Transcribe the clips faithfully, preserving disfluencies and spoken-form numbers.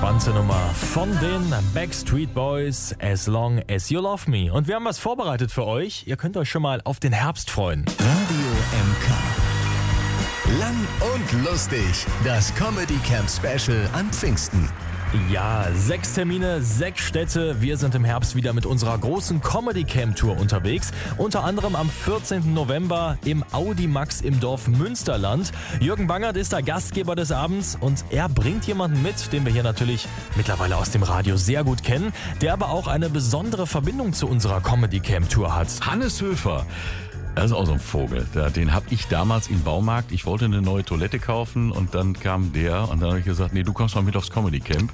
entspannte Nummer von den Backstreet Boys, As Long As You Love Me. Und wir haben was vorbereitet für euch. Ihr könnt euch schon mal auf den Herbst freuen. Radio M K. Lang und lustig. Das Comedy Camp Special an Pfingsten. Ja, sechs Termine, sechs Städte. Wir sind im Herbst wieder mit unserer großen Comedy Camp Tour unterwegs. Unter anderem am vierzehnten November im Audimax im Dorf Münsterland. Jürgen Bangert ist der Gastgeber des Abends und er bringt jemanden mit, den wir hier natürlich mittlerweile aus dem Radio sehr gut kennen, der aber auch eine besondere Verbindung zu unserer Comedy Camp Tour hat. Hannes Höfer. Das ist auch so ein Vogel. Den habe ich damals im Baumarkt. Ich wollte eine neue Toilette kaufen und dann kam der und dann habe ich gesagt, nee, du kommst mal mit aufs Comedy Camp.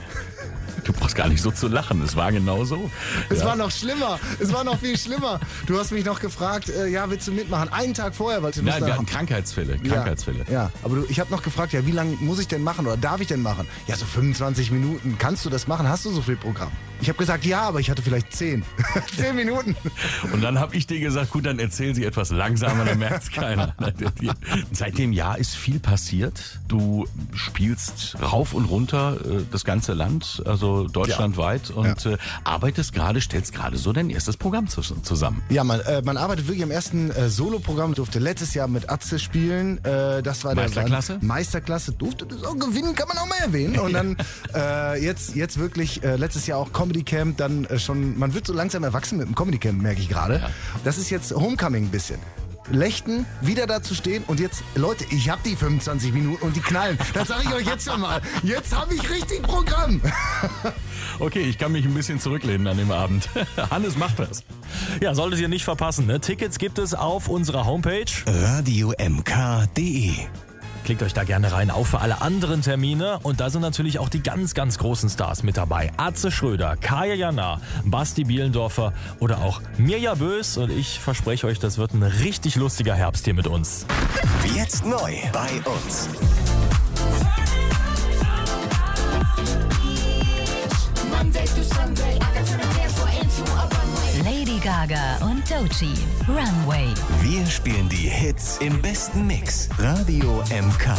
Du brauchst gar nicht so zu lachen, es war genau so. Es ja. war noch schlimmer, es war noch viel schlimmer. Du hast mich noch gefragt, äh, ja, willst du mitmachen? Einen Tag vorher, weil du Nein, wir hatten Krankheitsfälle, Krankheitsfälle. Ja, ja, aber du, ich habe noch gefragt, ja, wie lange muss ich denn machen oder darf ich denn machen? Ja, so fünfundzwanzig Minuten. Kannst du das machen? Hast du so viel Programm? Ich habe gesagt, ja, aber ich hatte vielleicht zehn. zehn Minuten. Und dann habe ich dir gesagt, gut, dann erzähl sie etwas langsamer, dann merkt es keiner. Seit dem Jahr ist viel passiert. Du spielst rauf und runter äh, das ganze Land, also deutschlandweit, ja. und ja. Äh, arbeitest gerade, stellst gerade so dein erstes Programm zu, zusammen. Ja, man, äh, man arbeitet wirklich am ersten äh, Solo-Programm. Durfte letztes Jahr mit Atze spielen. Äh, das war Meisterklasse? Der Meisterklasse. Durfte das auch gewinnen, kann man auch mal erwähnen. Und dann äh, jetzt, jetzt wirklich äh, letztes Jahr auch Comedy Camp, dann äh, schon, man wird so langsam erwachsen mit dem Comedy Camp, merke ich gerade. Ja. Das ist jetzt Homecoming ein bisschen. Lechten, wieder da zu stehen und jetzt, Leute, ich hab die fünfundzwanzig Minuten und die knallen. Das sage ich euch jetzt schon mal. Jetzt habe ich richtig Programm. Okay, ich kann mich ein bisschen zurücklehnen an dem Abend. Hannes macht das. Ja, solltet ihr nicht verpassen. Ne? Tickets gibt es auf unserer Homepage radio m k punkt d e. Klickt euch da gerne rein, auch für alle anderen Termine. Und da sind natürlich auch die ganz, ganz großen Stars mit dabei. Atze Schröder, Kaya Jana, Basti Bielendorfer oder auch Mirja Bös. Und ich verspreche euch, das wird ein richtig lustiger Herbst hier mit uns. Jetzt neu bei uns. Lady Gaga und Doechii, Runway. Wir spielen die Hits im besten Mix. Radio M K.